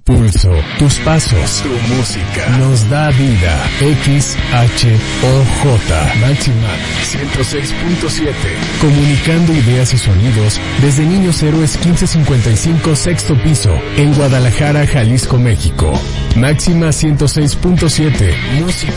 pulso, tus pasos, tu música, nos da vida. XHOJ, Máxima 106.7. Comunicando ideas y sonidos desde Niños Héroes 1555, sexto piso, en Guadalajara, Jalisco, México. Máxima 106.7. Música